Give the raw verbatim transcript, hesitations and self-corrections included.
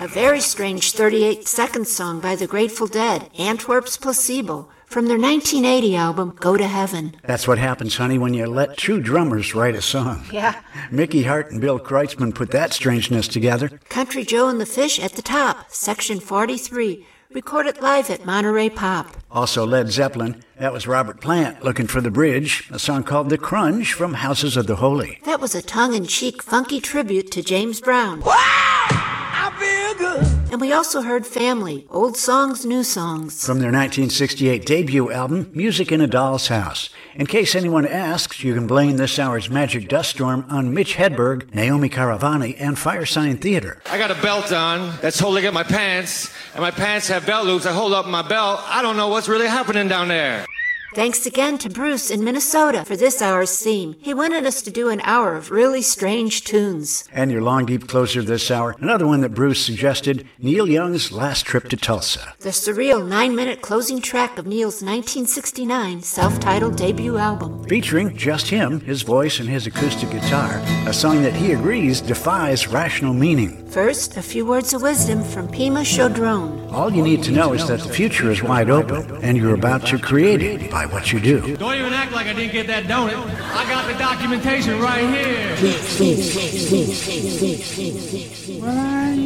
A very strange thirty-eight second song by the Grateful Dead, Antwerp's Placebo, from their nineteen eighty album, Go to Heaven. That's what happens, honey, when you let true drummers write a song. Yeah. Mickey Hart and Bill Kreutzmann put that strangeness together. Country Joe and the Fish at the Top, Section forty-three, recorded live at Monterey Pop. Also Led Zeppelin. That was Robert Plant, Looking for the Bridge, a song called The Crunch from Houses of the Holy. That was a tongue-in-cheek, funky tribute to James Brown. Wow! I feel good. And we also heard Family, Old Songs, New Songs. From their nineteen sixty-eight debut album, Music in a Doll's House. In case anyone asks, you can blame this hour's Magic Dust Storm on Mitch Hedberg, Naomi Caravani, and Firesign Theater. I got a belt on that's holding up my pants, and my pants have belt loops that hold up my belt. I don't know what's really happening down there. Thanks again to Bruce in Minnesota for this hour's theme. He wanted us to do an hour of really strange tunes. And your long, deep closer this hour, another one that Bruce suggested, Neil Young's Last Trip to Tulsa. The surreal nine-minute closing track of Neil's nineteen sixty-nine self-titled debut album. Featuring just him, his voice, and his acoustic guitar, a song that he agrees defies rational meaning. First, a few words of wisdom from Pima Chodron. All you need to know is that the future is wide open, and you're about to create it by what you do. Don't even act like I didn't get that donut. I got the documentation right here. Well, I